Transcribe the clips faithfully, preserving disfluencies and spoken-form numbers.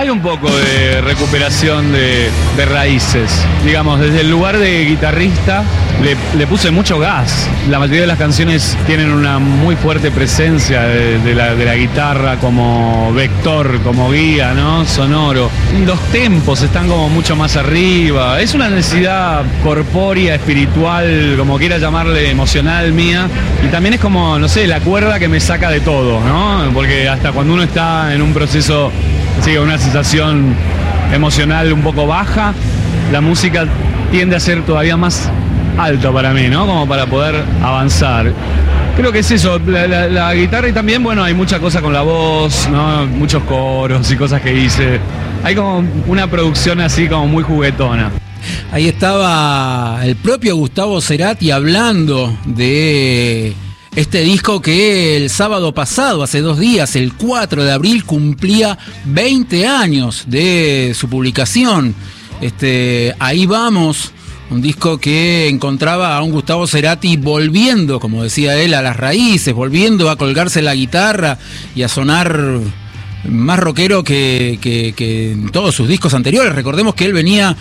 Hay un poco de recuperación de, de raíces. Digamos, desde el lugar de guitarrista le, le puse mucho gas. La mayoría de las canciones tienen una muy fuerte presencia de, de, la, de la guitarra como vector, como guía, ¿no? Sonoro. Los tempos están como mucho más arriba. Es una necesidad corpórea, espiritual, como quiera llamarle, emocional mía. Y también es como, no sé, la cuerda que me saca de todo, ¿no? Porque hasta cuando uno está en un proceso, sí, una sensación emocional un poco baja, la música tiende a ser todavía más alto para mí, ¿no? Como para poder avanzar. Creo que es eso, la, la, la guitarra y también, bueno, hay mucha cosa con la voz, ¿no? Muchos coros y cosas que hice. Hay como una producción así como muy juguetona. Ahí estaba el propio Gustavo Cerati hablando de este disco que el sábado pasado, hace dos días, el cuatro de abril, cumplía veinte años de su publicación. Este, Ahí vamos, un disco que encontraba a un Gustavo Cerati volviendo, como decía él, a las raíces, volviendo a colgarse la guitarra y a sonar más rockero que, que, que en todos sus discos anteriores. Recordemos que él venía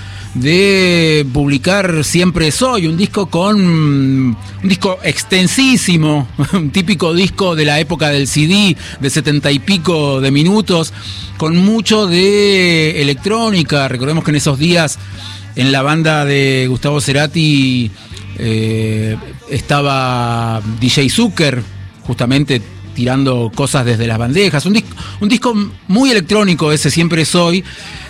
de publicar Siempre Soy, un disco con un disco extensísimo, un típico disco de la época del C D, de setenta y pico de minutos, con mucho de electrónica. Recordemos que en esos días en la banda de Gustavo Cerati eh, estaba D J Zucker, justamente tirando cosas desde las bandejas. Un disco, un disco muy electrónico ese, Siempre Soy.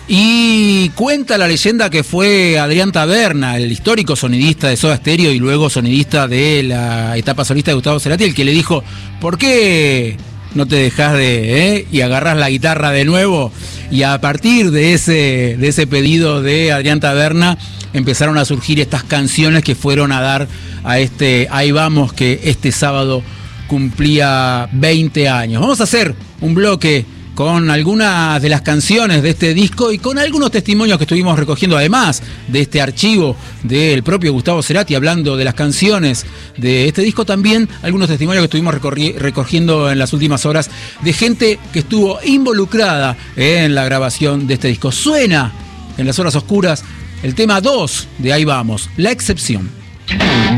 Y cuenta la leyenda que fue Adrián Taberna, el histórico sonidista de Soda Stereo y luego sonidista de la etapa solista de Gustavo Cerati, el que le dijo: ¿por qué no te dejás de, eh? y agarrás la guitarra de nuevo? Y a partir de ese, de ese pedido de Adrián Taberna empezaron a surgir estas canciones que fueron a dar a este Ahí vamos, que este sábado cumplía veinte años. Vamos a hacer un bloque con algunas de las canciones de este disco y con algunos testimonios que estuvimos recogiendo, además de este archivo del propio Gustavo Cerati hablando de las canciones de este disco, también algunos testimonios que estuvimos recorri- recogiendo en las últimas horas de gente que estuvo involucrada en la grabación de este disco. Suena en las horas oscuras el tema dos de Ahí vamos, La Excepción.